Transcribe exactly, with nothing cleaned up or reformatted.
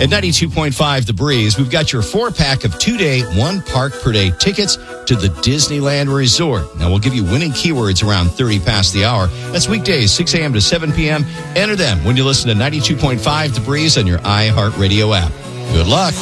At ninety-two point five The Breeze, we've got your four-pack of two-day, one-park-per-day tickets to the Disneyland Resort. Now, we'll give you winning keywords around thirty past the hour. That's weekdays, six a.m. to seven p.m. Enter them when you listen to ninety-two point five The Breeze on your iHeartRadio app. Good luck.